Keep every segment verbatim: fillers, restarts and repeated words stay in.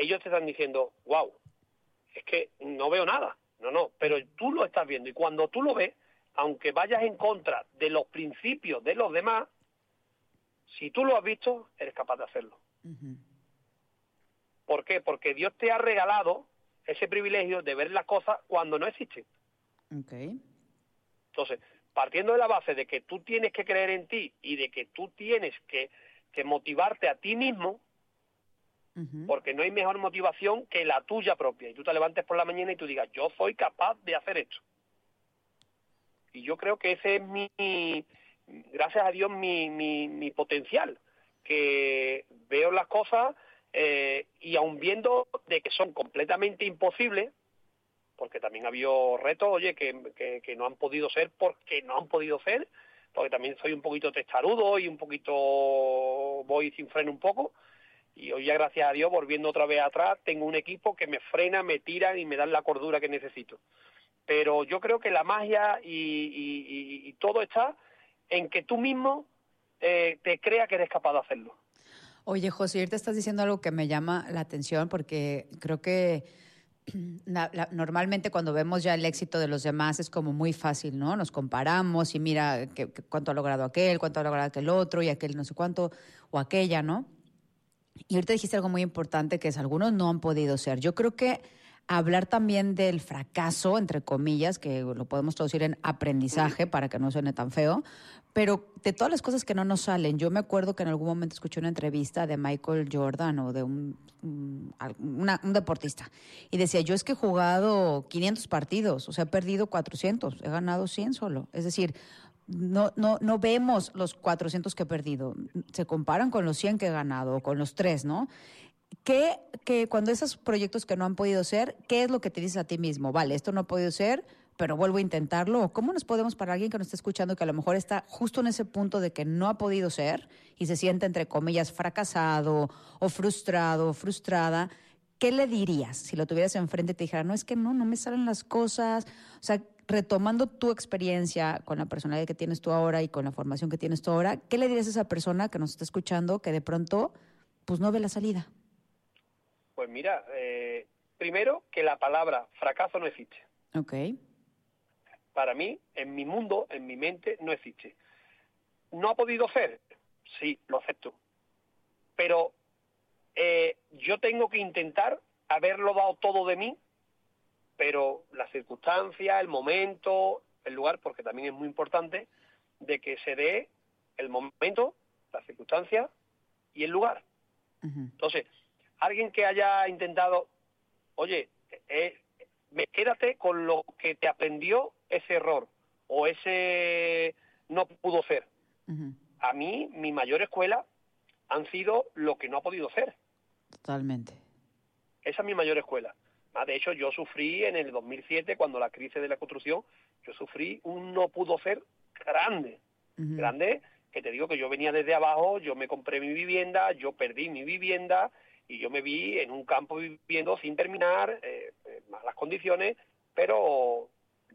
ellos te están diciendo, wow, es que no veo nada. No, no, pero tú lo estás viendo. Y cuando tú lo ves, aunque vayas en contra de los principios de los demás, si tú lo has visto, eres capaz de hacerlo. Uh-huh. ¿Por qué? Porque Dios te ha regalado ese privilegio de ver las cosas cuando no existen. Okay. Entonces, partiendo de la base de que tú tienes que creer en ti y de que tú tienes que, que motivarte a ti mismo, uh-huh. porque no hay mejor motivación que la tuya propia. Y tú te levantes por la mañana y tú digas, yo soy capaz de hacer esto. Y yo creo que ese es mi, gracias a Dios, mi, mi, mi potencial, que veo las cosas eh, y aun viendo de que son completamente imposibles, porque también ha habido retos, oye, que, que, que no han podido ser porque no han podido ser, porque también soy un poquito testarudo y un poquito voy sin freno un poco, y hoy ya, gracias a Dios, volviendo otra vez atrás, tengo un equipo que me frena, me tira y me dan la cordura que necesito. Pero yo creo que la magia y, y, y, y todo está en que tú mismo eh, te creas que eres capaz de hacerlo. Oye, José, ahorita estás diciendo algo que me llama la atención porque creo que la, la, normalmente cuando vemos ya el éxito de los demás es como muy fácil, ¿no? Nos comparamos y mira que, que cuánto ha logrado aquel, cuánto ha logrado aquel otro y aquel no sé cuánto o aquella, ¿no? Y ahorita dijiste algo muy importante que es algunos no han podido ser. Yo creo que hablar también del fracaso, entre comillas, que lo podemos traducir en aprendizaje uh-huh. para que no suene tan feo, pero de todas las cosas que no nos salen. Yo me acuerdo que en algún momento escuché una entrevista de Michael Jordan o de un, un, una, un deportista y decía, yo es que he jugado quinientos partidos, o sea, he perdido cuatrocientos, he ganado cien solo. Es decir, no, no, no vemos los cuatrocientos que he perdido, se comparan con los cien que he ganado, o con los tres, ¿no? ¿Qué, que cuando esos proyectos que no han podido ser, qué es lo que te dices a ti mismo? Vale, esto no ha podido ser, pero vuelvo a intentarlo. ¿Cómo nos podemos, para alguien que nos está escuchando, que a lo mejor está justo en ese punto de que no ha podido ser y se siente, entre comillas, fracasado o frustrado o frustrada, qué le dirías si lo tuvieras enfrente y te dijera, no, es que no, no me salen las cosas? O sea, retomando tu experiencia con la personalidad que tienes tú ahora y con la formación que tienes tú ahora, ¿qué le dirías a esa persona que nos está escuchando que de pronto pues no ve la salida? Pues mira, eh, primero que la palabra fracaso no existe. Ok. Para mí, en mi mundo, en mi mente, no existe. ¿No ha podido ser? Sí, lo acepto. Pero eh, yo tengo que intentar haberlo dado todo de mí, pero la circunstancia, el momento, el lugar, porque también es muy importante, de que se dé el momento, la circunstancia y el lugar. Uh-huh. Entonces, alguien que haya intentado, oye, eh, quédate con lo que te aprendió ese error o ese no pudo ser. Uh-huh. A mí, mi mayor escuela han sido lo que no ha podido ser. Totalmente. Esa es mi mayor escuela. De hecho, yo sufrí en el dos mil siete, cuando la crisis de la construcción, yo sufrí un no pudo ser grande. Uh-huh. Grande, que te digo que yo venía desde abajo, yo me compré mi vivienda, yo perdí mi vivienda y yo me vi en un campo viviendo sin terminar, eh, en malas condiciones, pero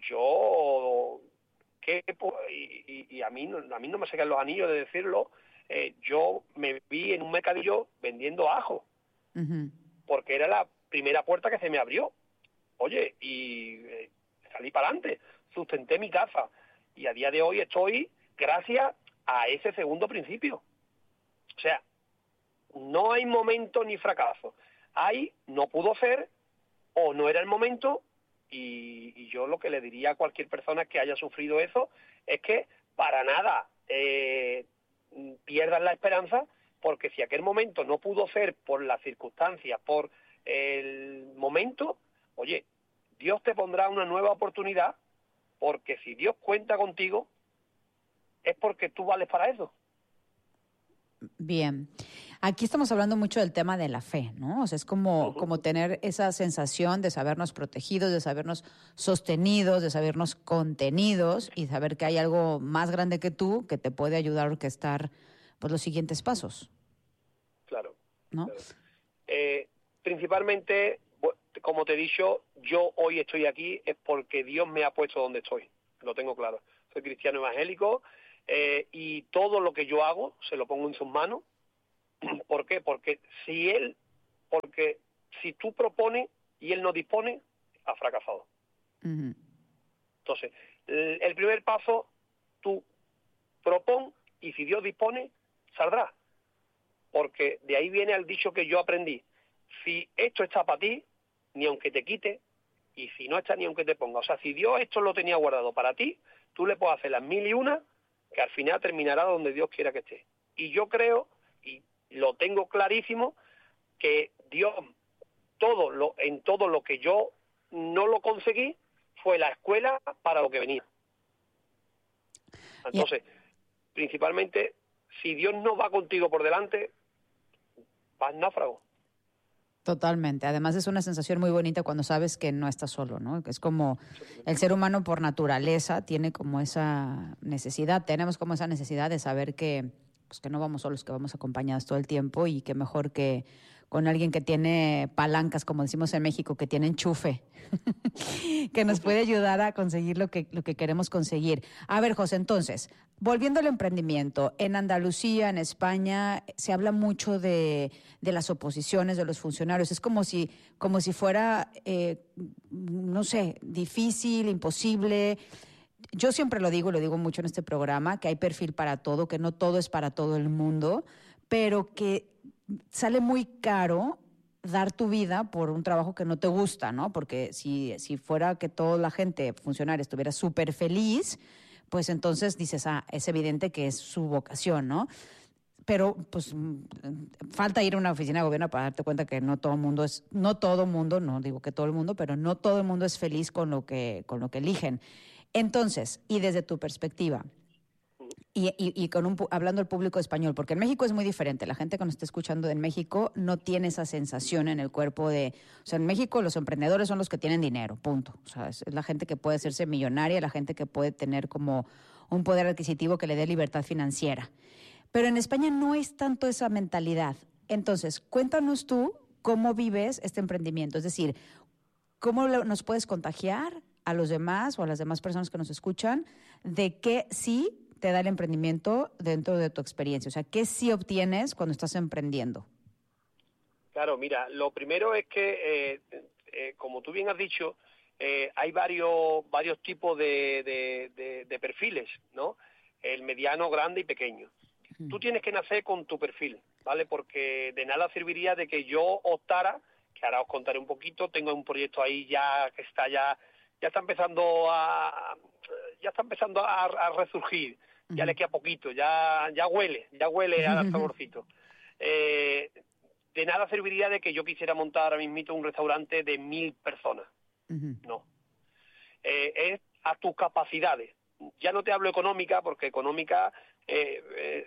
yo, que y, y a mí a mí no me sacan los anillos de decirlo, eh, yo me vi en un mercadillo vendiendo ajo, uh-huh. porque era la primera puerta que se me abrió. Oye, y eh, salí para adelante, sustenté mi casa y a día de hoy estoy gracias a ese segundo principio. O sea, no hay momento ni fracaso. Hay, no pudo ser, o no era el momento, y, y yo lo que le diría a cualquier persona que haya sufrido eso es que para nada eh, pierdan la esperanza, porque si aquel momento no pudo ser por las circunstancias, por el momento, oye, Dios te pondrá una nueva oportunidad, porque si Dios cuenta contigo, es porque tú vales para eso. Bien. Aquí estamos hablando mucho del tema de la fe, ¿no? O sea, es como, uh-huh. como tener esa sensación de sabernos protegidos, de sabernos sostenidos, de sabernos contenidos y saber que hay algo más grande que tú que te puede ayudar a orquestar pues, los siguientes pasos. Claro. ¿No? Claro. Eh, principalmente, como te he dicho, yo hoy estoy aquí es porque Dios me ha puesto donde estoy. Lo tengo claro. Soy cristiano evangélico eh, y todo lo que yo hago se lo pongo en sus manos. ¿Por qué? Porque si él, porque si tú propones y él no dispone, ha fracasado. Uh-huh. Entonces, el, el primer paso, tú propon y si Dios dispone, saldrá. Porque de ahí viene el dicho que yo aprendí. Si esto está para ti, ni aunque te quite, y si no está, ni aunque te ponga. O sea, si Dios esto lo tenía guardado para ti, tú le puedes hacer las mil y una, que al final terminará donde Dios quiera que esté. Y yo creo, y lo tengo clarísimo, que Dios, todo lo, en todo lo que yo no lo conseguí, fue la escuela para lo que venía. Entonces, yeah. principalmente, si Dios no va contigo por delante, vas náufrago. Totalmente. Además es una sensación muy bonita cuando sabes que no estás solo, ¿no? Es como el ser humano por naturaleza tiene como esa necesidad, tenemos como esa necesidad de saber que, pues, que no vamos solos, que vamos acompañados todo el tiempo y que mejor que con alguien que tiene palancas, como decimos en México, que tiene enchufe, que nos puede ayudar a conseguir lo que, lo que queremos conseguir. A ver, José, entonces, volviendo al emprendimiento, en Andalucía, en España, se habla mucho de, de las oposiciones de los funcionarios. Es como si, como si fuera, eh, no sé, difícil, imposible. Yo siempre lo digo, y lo digo mucho en este programa, que hay perfil para todo, que no todo es para todo el mundo, pero que sale muy caro dar tu vida por un trabajo que no te gusta, ¿no? Porque si, si fuera que toda la gente funcionaria estuviera súper feliz, pues entonces dices, ah, es evidente que es su vocación, ¿no? Pero pues falta ir a una oficina de gobierno para darte cuenta que no todo el mundo es, no todo el mundo, no digo que todo el mundo, pero no todo el mundo es feliz con lo que, con lo que eligen. Entonces, y desde tu perspectiva, Y, y, y con un, hablando al público español, porque en México es muy diferente. La gente que nos está escuchando en México no tiene esa sensación en el cuerpo de... O sea, en México los emprendedores son los que tienen dinero, punto. O sea, es la gente que puede hacerse millonaria, la gente que puede tener como un poder adquisitivo que le dé libertad financiera. Pero en España no es tanto esa mentalidad. Entonces, cuéntanos tú cómo vives este emprendimiento. Es decir, ¿cómo nos puedes contagiar a los demás o a las demás personas que nos escuchan de que sí te da el emprendimiento dentro de tu experiencia? O sea, ¿qué sí obtienes cuando estás emprendiendo? Claro, mira, lo primero es que, eh, eh, como tú bien has dicho, eh, hay varios varios tipos de, de, de, de perfiles, ¿no? El mediano, grande y pequeño. Uh-huh. Tú tienes que nacer con tu perfil, ¿vale? Porque de nada serviría de que yo optara, que ahora os contaré un poquito, tengo un proyecto ahí ya que está ya, ya está empezando a, ya está empezando a, a resurgir. Ya le queda poquito, ya ya huele, ya huele al saborcito. Eh, de nada serviría de que yo quisiera montar ahora mismo un restaurante de mil personas. Uh-huh. No. Eh, es a tus capacidades. Ya no te hablo económica, porque económica, eh, eh,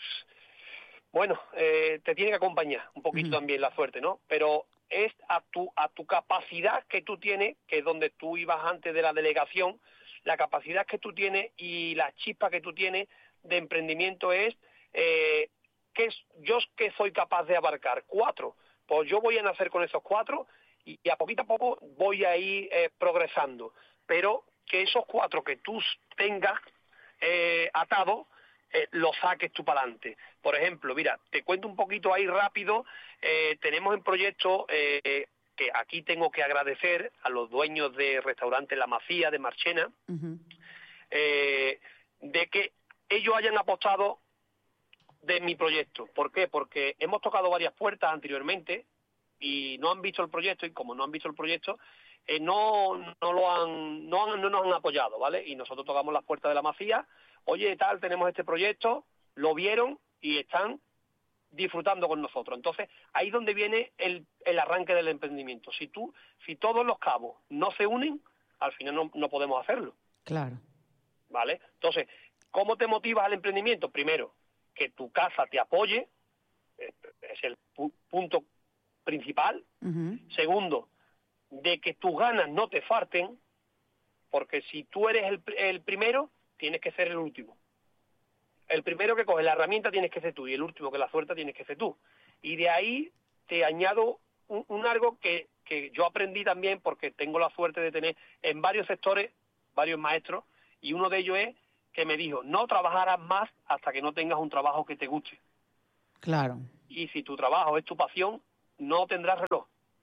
bueno, eh, te tiene que acompañar un poquito uh-huh. también la suerte, ¿no? Pero es a tu, a tu capacidad que tú tienes, que es donde tú ibas antes de la delegación, la capacidad que tú tienes y la chispa que tú tienes de emprendimiento es, eh, que yo que soy capaz de abarcar cuatro, pues yo voy a nacer con esos cuatro y, y a poquito a poco voy a ir eh, progresando, pero que esos cuatro que tú tengas eh, atados, eh, los saques tú para adelante. Por ejemplo, mira, te cuento un poquito ahí rápido, eh, tenemos en proyecto... Eh, que aquí tengo que agradecer a los dueños de restaurante La Macía de Marchena, uh-huh. eh, de que ellos hayan apostado de mi proyecto. ¿Por qué? Porque hemos tocado varias puertas anteriormente y no han visto el proyecto, y como no han visto el proyecto, eh, no, no lo han, no, han, no nos han apoyado, ¿vale? Y nosotros tocamos las puertas de La Macía, oye, tal, tenemos este proyecto, lo vieron y están disfrutando con nosotros. Entonces, ahí es donde viene el, el arranque del emprendimiento. Si tú, si todos los cabos no se unen, al final no, no podemos hacerlo. Claro. ¿Vale? Entonces, ¿cómo te motivas al emprendimiento? Primero, que tu casa te apoye, es el pu- punto principal. Uh-huh. Segundo, de que tus ganas no te falten, porque si tú eres el, el primero, tienes que ser el último. El primero que coge la herramienta tienes que ser tú y el último que la suelta tienes que ser tú. Y de ahí te añado un, un algo que, que yo aprendí también porque tengo la suerte de tener en varios sectores, varios maestros, y uno de ellos es que me dijo, no trabajarás más hasta que no tengas un trabajo que te guste. Claro. Y si tu trabajo es tu pasión, no tendrás reloj.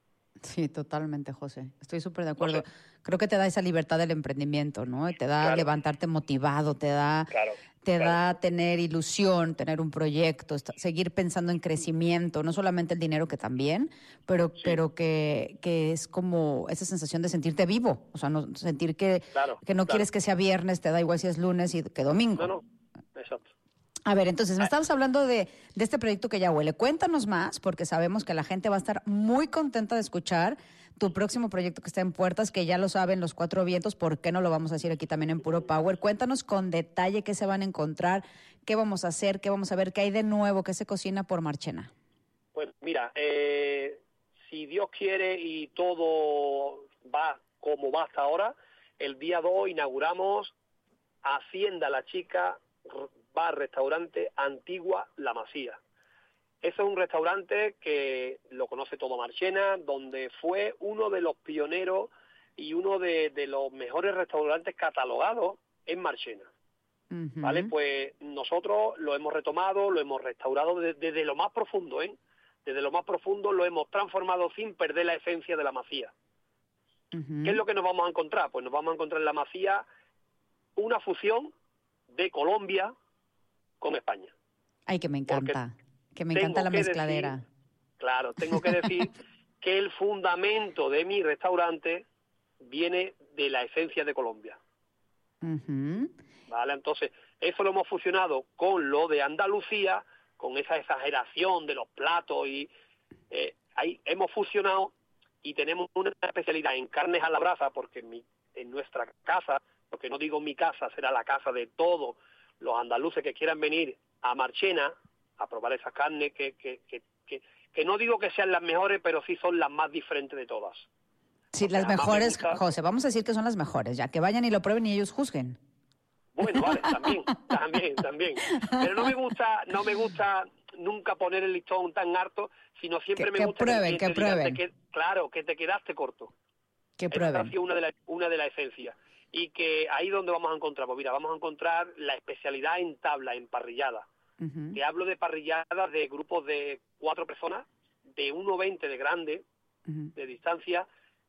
Sí, totalmente, José. Estoy súper de acuerdo. No sé. Creo que te da esa libertad del emprendimiento, ¿no? Y te da claro. levantarte motivado, te da, claro, te claro. da tener ilusión, tener un proyecto, seguir pensando en crecimiento, no solamente el dinero que también, pero, sí. pero que, que es como esa sensación de sentirte vivo, o sea, no sentir que, claro, que no claro. quieres que sea viernes, te da igual si es lunes y que domingo. No, no, exacto. A ver, entonces, me estabas hablando de, de este proyecto que ya huele. Cuéntanos más, porque sabemos que la gente va a estar muy contenta de escuchar tu próximo proyecto que está en puertas, que ya lo saben los cuatro vientos. ¿Por qué no lo vamos a decir aquí también en Puro Power? Cuéntanos con detalle qué se van a encontrar, qué vamos a hacer, qué vamos a ver, qué hay de nuevo, qué se cocina por Marchena. Pues mira, eh, si Dios quiere y todo va como va hasta ahora, el día dos inauguramos Hacienda La Chica, bar, restaurante Antigua La Masía. Ese es un restaurante que lo conoce todo Marchena, donde fue uno de los pioneros y uno de, de los mejores restaurantes catalogados en Marchena. Uh-huh. ¿Vale? Pues nosotros lo hemos retomado, lo hemos restaurado desde, desde lo más profundo, ¿eh? Desde lo más profundo lo hemos transformado sin perder la esencia de La Masía. Uh-huh. ¿Qué es lo que nos vamos a encontrar? Pues nos vamos a encontrar en La Masía una fusión de Colombia con España. Ay, que me encanta, Porque que me encanta la mezcladera. Decir, claro, tengo que decir que el fundamento de mi restaurante viene de la esencia de Colombia. Uh-huh. Vale, entonces, eso lo hemos fusionado con lo de Andalucía, con esa exageración de los platos y eh, ahí hemos fusionado y tenemos una especialidad en carnes a la brasa, porque en, mi, en nuestra casa, porque no digo mi casa, será la casa de todos los andaluces que quieran venir a Marchena a probar esas carnes que, que, que, que, que no digo que sean las mejores, pero sí son las más diferentes de todas. Sí, las mejores, me José, vamos a decir que son las mejores, ya que vayan y lo prueben y ellos juzguen. Bueno, vale, también, también, también. Pero no me gusta, no me gusta nunca poner el listón tan harto, sino siempre que, me que gusta prueben, que, que prueben. Que, claro, que te quedaste corto. Que Esa prueben. ha sido una de las una de las esencias. Y que ahí donde vamos a encontrar, pues mira, vamos a encontrar la especialidad en tabla, en parrillada. Uh-huh. Te hablo de parrilladas de grupos de cuatro personas, de uno veinte de grande, uh-huh. de distancia,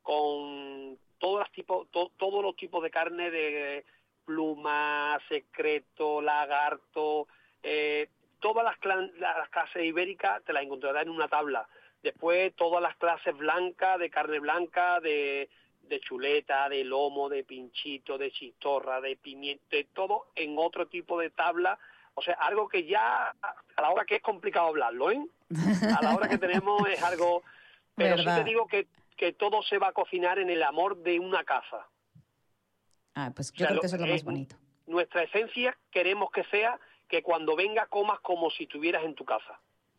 con todos los tipos, to, todos los tipos de carne de pluma, secreto, lagarto, eh, todas las, clan, las clases ibéricas te las encontrarás en una tabla. Después todas las clases blancas, de carne blanca, de, de chuleta, de lomo, de pinchito, de chistorra, de pimiento, de todo en otro tipo de tabla. O sea, algo que ya, a la hora que es complicado hablarlo, ¿eh? A la hora que tenemos es algo... Pero ¿verdad? Sí te digo que, que todo se va a cocinar en el amor de una casa. Ah, pues yo o sea, creo que eso es lo más bonito. Nuestra esencia queremos que sea que cuando venga comas como si estuvieras en tu casa.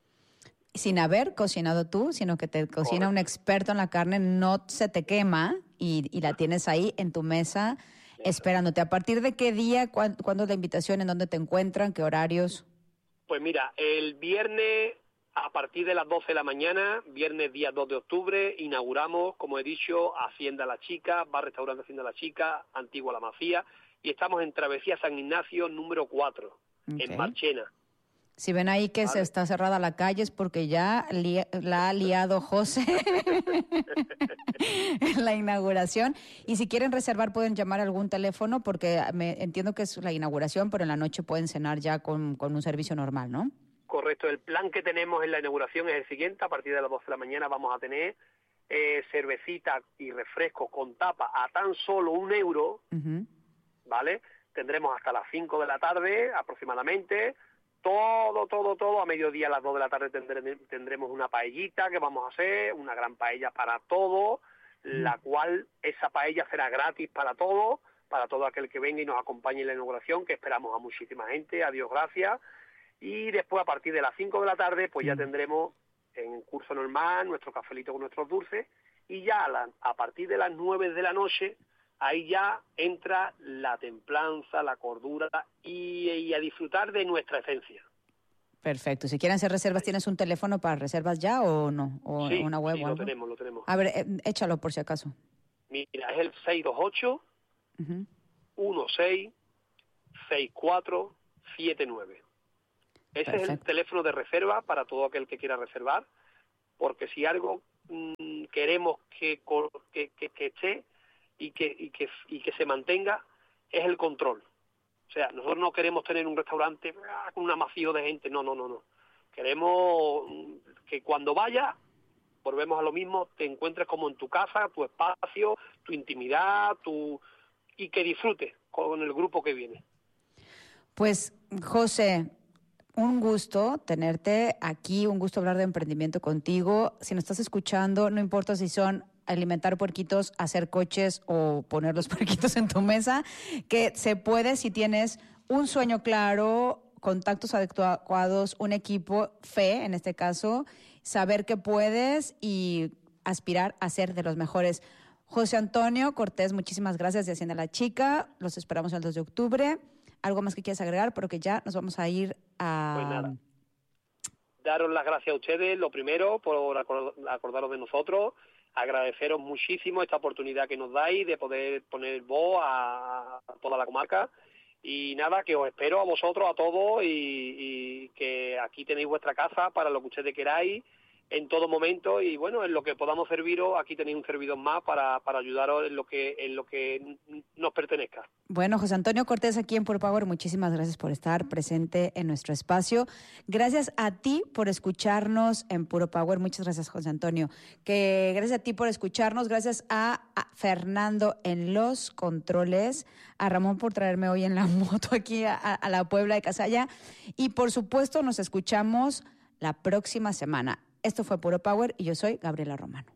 Sin haber cocinado tú, sino que te cocina Correcto. Un experto en la carne, no se te quema y, y la tienes ahí en tu mesa esperándote. ¿A partir de qué día? ¿Cuándo, ¿cuándo es la invitación? ¿En dónde te encuentran? ¿Qué horarios? Pues mira, el viernes a partir de las doce de la mañana, viernes día dos de octubre, inauguramos, como he dicho, Hacienda La Chica, bar restaurante Hacienda La Chica, Antigua La Masía, y estamos en Travesía San Ignacio número cuatro, okay. en Marchena. Si ven ahí que vale. se está cerrada la calle es porque ya li la ha liado José en la inauguración. Y si quieren reservar pueden llamar a algún teléfono porque me entiendo que es la inauguración, pero en la noche pueden cenar ya con, con un servicio normal, ¿no? Correcto. El plan que tenemos en la inauguración es el siguiente. A partir de las doce de la mañana vamos a tener eh, cervecita y refrescos con tapa a tan solo un euro, uh-huh. ¿vale? Tendremos hasta las cinco de la tarde aproximadamente. Todo, todo, todo, a mediodía a las dos de la tarde tendremos, tendremos una paellita que vamos a hacer, una gran paella para todos, mm. la cual esa paella será gratis para todos, para todo aquel que venga y nos acompañe en la inauguración, que esperamos a muchísima gente, a Dios gracias, y después a partir de las cinco de la tarde pues mm. ya tendremos en curso normal nuestro cafelito con nuestros dulces, y ya a, la, a partir de las nueve de la noche ahí ya entra la templanza, la cordura y, y a disfrutar de nuestra esencia. Perfecto. Si quieren hacer reservas, ¿tienes un teléfono para reservas ya o no? ¿O sí, una web sí, o algo? lo tenemos, lo tenemos. A ver, eh, échalo por si acaso. Mira, es el seis dos ocho, uh-huh. uno seis, seis cuatro siete nueve. Ese Perfecto. Es el teléfono de reserva para todo aquel que quiera reservar, porque si algo mmm, queremos que, que, que, que esté y que, y, que, y que se mantenga es el control. O sea, nosotros no queremos tener un restaurante con un amasijo de gente, no, no, no, no. Queremos que cuando vayas, volvemos a lo mismo, te encuentres como en tu casa, tu espacio, tu intimidad, tu y que disfrutes con el grupo que viene. Pues, José, un gusto tenerte aquí, un gusto hablar de emprendimiento contigo. Si nos estás escuchando, no importa si son alimentar puerquitos, hacer coches o poner los puerquitos en tu mesa, que se puede si tienes un sueño claro, contactos adecuados, un equipo, fe en este caso, saber que puedes y aspirar a ser de los mejores. José Antonio Cortés, muchísimas gracias de Hacienda La Chica. Los esperamos el dos de octubre. ¿Algo más que quieras agregar? Porque ya nos vamos a ir a... Pues nada, daros las gracias a ustedes, lo primero, por acordaros de nosotros, agradeceros muchísimo esta oportunidad que nos dais de poder poner voz a toda la comarca. Y nada, que os espero a vosotros, a todos, y, y que aquí tenéis vuestra casa para lo que ustedes queráis, en todo momento, y bueno, en lo que podamos serviros, aquí tenéis un servidor más para, para ayudaros en lo que en lo que nos pertenezca. Bueno, José Antonio Cortés aquí en Puro Power, muchísimas gracias por estar presente en nuestro espacio. Gracias a ti por escucharnos en Puro Power. Muchas gracias, José Antonio. Que gracias a ti por escucharnos, gracias a, a Fernando en los controles, a Ramón por traerme hoy en la moto aquí a, a la Puebla de Casalla, y por supuesto nos escuchamos la próxima semana. Esto fue Puro Power y yo soy Gabriela Romano.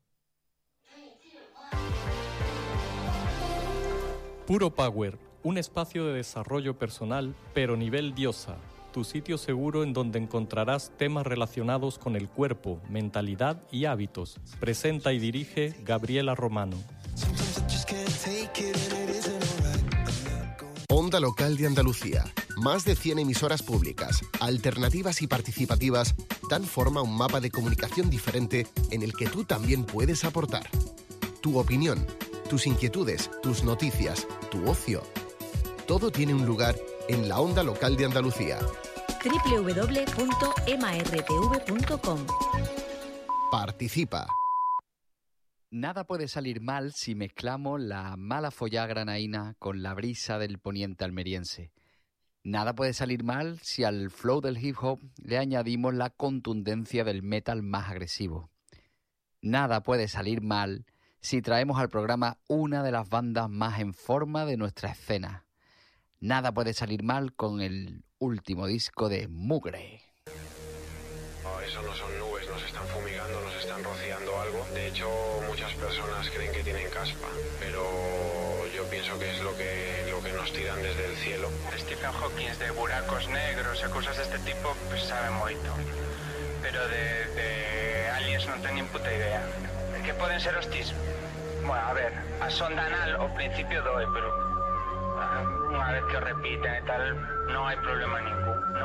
Puro Power, un espacio de desarrollo personal, pero nivel diosa. Tu sitio seguro en donde encontrarás temas relacionados con el cuerpo, mentalidad y hábitos. Presenta y dirige Gabriela Romano. Onda Local de Andalucía. Más de cien emisoras públicas, alternativas y participativas dan forma a un mapa de comunicación diferente en el que tú también puedes aportar. Tu opinión, tus inquietudes, tus noticias, tu ocio. Todo tiene un lugar en la Onda Local de Andalucía. doble u doble u doble u punto ema erre te ve punto com. Participa. Nada puede salir mal si mezclamos la mala follá granaína con la brisa del poniente almeriense. Nada puede salir mal si al flow del hip hop le añadimos la contundencia del metal más agresivo. Nada puede salir mal si traemos al programa una de las bandas más en forma de nuestra escena. Nada puede salir mal con el último disco de Mugre. Oh, eso no son nubes, nos están fumigando, nos están rociando algo. De hecho, muchas personas creen que tienen caspa, pero yo pienso que es lo que, lo que nos tiran desde el cielo. Stephen Hawking de buracos negros e cosas de este tipo, pues sabe moito. Pero de, de aliens non teñen puta idea. Que poden ser hostis? Bueno, a ver, a sonda anal ao principio doe, pero unha vez que o repiten e tal, non hai problema ningún.